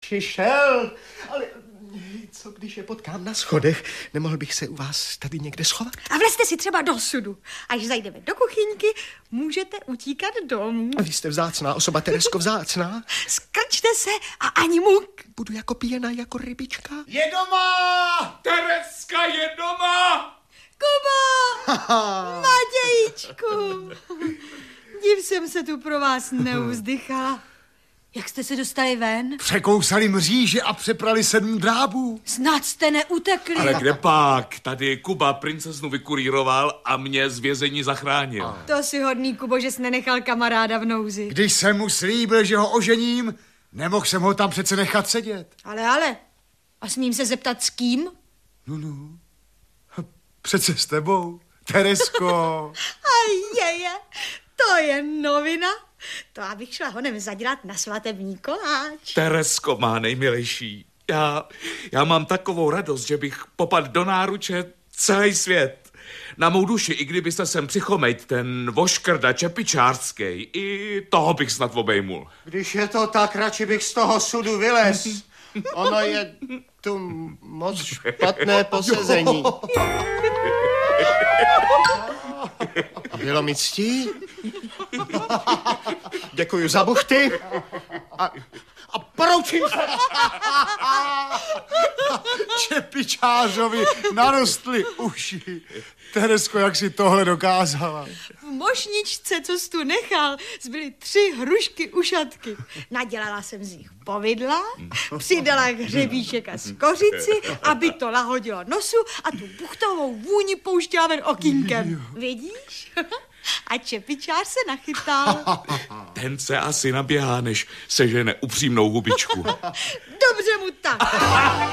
přišel, ale co když je potkám na schodech? Nemohl bych se u vás tady někde schovat? A vlezte si třeba do sudu. Až zajdeme do kuchyňky, můžete utíkat domů. Vy jste vzácná osoba, Teresko, vzácná. Skrčte se a ani muk. Budu jako píjená, jako rybička. Je doma! Tereska je doma! Kubo! Matějíčku! Div jsem se tu pro vás neuzdychala. Jak jste se dostali ven? Překousali mříže a přeprali 7 drábů. Snad jste neutekli. Ale kde pak? Tady Kuba princeznu vykurýroval a mě z vězení zachránil. To si hodný, Kubo, že jsi nenechal kamaráda v nouzi. Když jsem mu slíbil, že ho ožením, nemohl jsem ho tam přece nechat sedět. Ale. A smím se zeptat s kým? No. Přece s tebou, Teresko. To je novina. To abych šla honem zadělat na svatební koláč. Teresko má nejmilejší. Já mám takovou radost, že bych popadl do náruče celý svět. Na mou duši, i kdybyste sem přichomejt ten voškrda čepičářský, i toho bych snad obejmul. Když je to tak, radši bych z toho sudu vylez. Ono je tu moc špatné posezení. Bylo mi ctí. Děkuji za buchty. A poroučím se. Čepičářovi narostly uši. Teresko, jak si tohle dokázala? V mošničce, co jsi tu nechal, zbyly 3 hrušky ušatky. Nadělala jsem z nich povidla, přidala hřebíček a skořici, aby to lahodilo nosu a tu buchtovou vůni pouštěla ven okýnkem. Vidíš? A čepičář se nachytal. Ten se asi naběhá, než sežene upřímnou hubičku. Dobře mu tak.